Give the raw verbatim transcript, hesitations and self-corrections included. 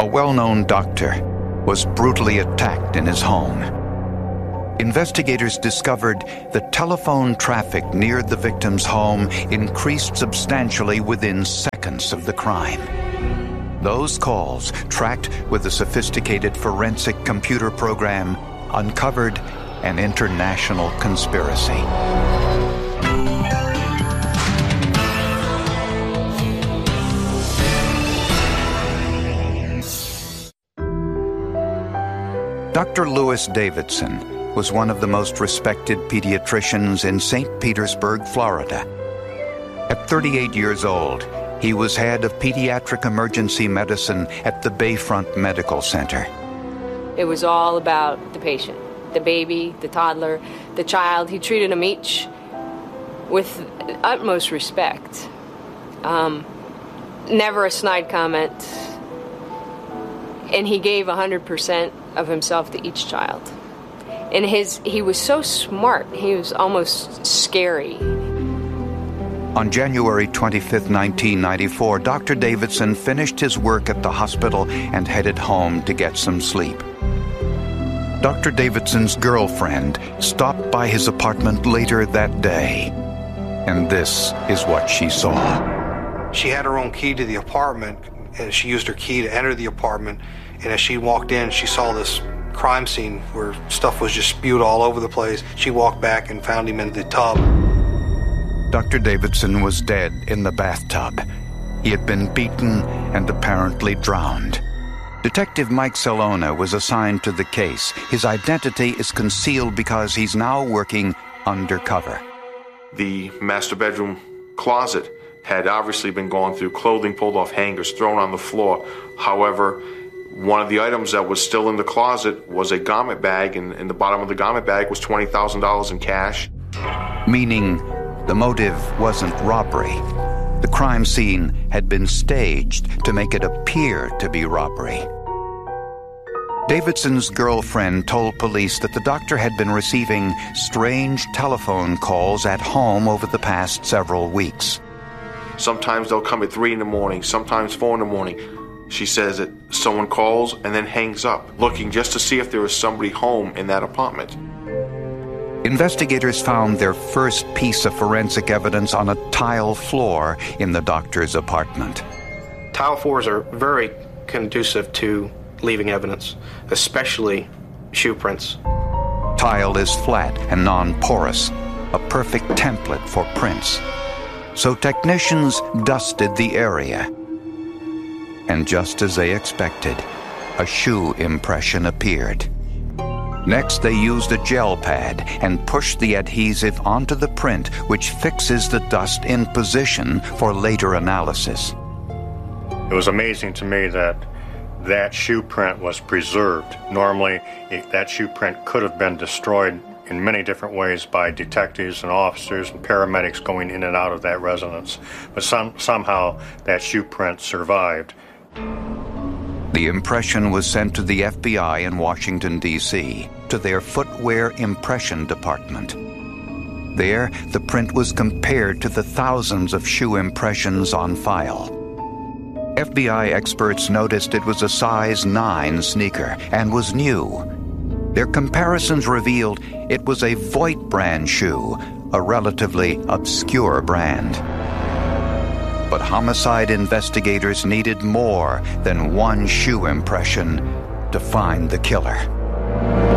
a well-known doctor, was brutally attacked in his home. Investigators discovered the telephone traffic near the victim's home increased substantially within seconds of the crime. Those calls, tracked with a sophisticated forensic computer program, uncovered an international conspiracy. Doctor Louis Davidson was one of the most respected pediatricians in Saint Petersburg, Florida. At thirty-eight years old, he was head of pediatric emergency medicine at the Bayfront Medical Center. It was all about the patient, the baby, the toddler, the child. He treated them each with utmost respect. Um, never a snide comment. And he gave one hundred percent of himself to each child. And his he was so smart, he was almost scary. On January twenty-fifth, nineteen ninety-four, Doctor Davidson finished his work at the hospital and headed home to get some sleep. Doctor Davidson's girlfriend stopped by his apartment later that day, and this is what she saw. She had her own key to the apartment, and she used her key to enter the apartment, and as she walked in, she saw this crime scene where stuff was just spewed all over the place. She walked back and found him in the tub. Doctor Davidson was dead in the bathtub. He had been beaten and apparently drowned. Detective Mike Salona was assigned to the case. His identity is concealed because he's now working undercover. The master bedroom closet had obviously been gone through, clothing pulled off hangers, thrown on the floor. However, one of the items that was still in the closet was a garment bag, and in the bottom of the garment bag was twenty thousand dollars in cash. Meaning the motive wasn't robbery. The crime scene had been staged to make it appear to be robbery. Davidson's girlfriend told police that the doctor had been receiving strange telephone calls at home over the past several weeks. Sometimes they'll come at three in the morning, sometimes four in the morning. She says that someone calls and then hangs up, looking just to see if there is somebody home in that apartment. Investigators found their first piece of forensic evidence on a tile floor in the doctor's apartment. Tile floors are very conducive to leaving evidence, especially shoe prints. Tile is flat and non-porous, a perfect template for prints. So technicians dusted the area. And just as they expected, a shoe impression appeared. Next, they used a gel pad and pushed the adhesive onto the print, which fixes the dust in position for later analysis. It was amazing to me that that shoe print was preserved. Normally, it, that shoe print could have been destroyed in many different ways by detectives and officers and paramedics going in and out of that residence. But some, somehow, that shoe print survived. The impression was sent to the F B I in Washington, D C, to their footwear impression department. There, the print was compared to the thousands of shoe impressions on file. F B I experts noticed it was a size nine sneaker and was new. Their comparisons revealed it was a Voigt brand shoe, a relatively obscure brand. But homicide investigators needed more than one shoe impression to find the killer.